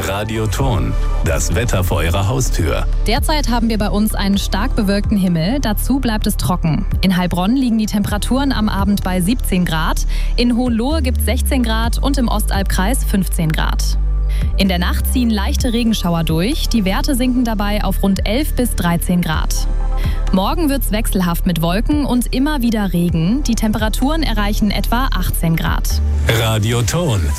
Radioton, das Wetter vor Ihrer Haustür. Derzeit haben wir bei uns einen stark bewölkten Himmel, dazu bleibt es trocken. In Heilbronn liegen die Temperaturen am Abend bei 17 Grad, in Hohenlohe gibt es 16 Grad und im Ostalbkreis 15 Grad. In der Nacht ziehen leichte Regenschauer durch, die Werte sinken dabei auf rund 11 bis 13 Grad. Morgen wird es wechselhaft mit Wolken und immer wieder Regen, die Temperaturen erreichen etwa 18 Grad. Radioton.